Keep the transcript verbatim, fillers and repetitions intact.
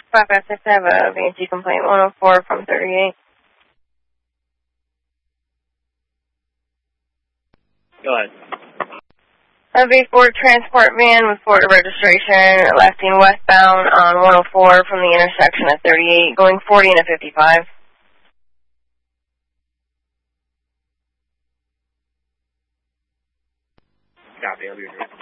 five five six, I have a V and C complaint, one oh four from thirty-eight. Go ahead. A V four transport van with Florida registration, last seen westbound on one oh four from the intersection at thirty-eight, going forty and a fifty-five. Copy, I'll be right.